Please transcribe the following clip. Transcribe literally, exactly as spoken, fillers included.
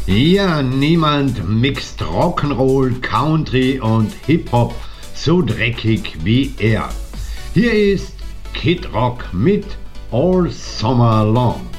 Ja, niemand mixt Rock'n'Roll, Country und Hip-Hop so dreckig wie er. Hier ist Kid Rock mit All Summer Long.